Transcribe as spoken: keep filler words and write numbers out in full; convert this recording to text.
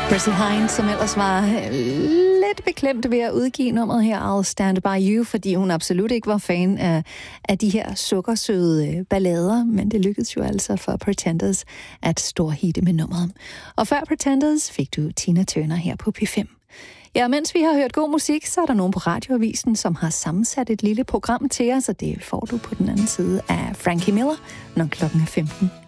Chrissy Hynde, som ellers var lidt beklemt ved at udgive nummeret her, I'll Stand By You, fordi hun absolut ikke var fan af, af de her sukkersøde ballader, men det lykkedes jo altså for Pretenders at storhitte med nummeret. Og før Pretenders fik du Tina Turner her på P fem. Ja, mens vi har hørt god musik, så er der nogen på Radioavisen, som har sammensat et lille program til os, og det får du på den anden side af Frankie Miller, når klokken er femten.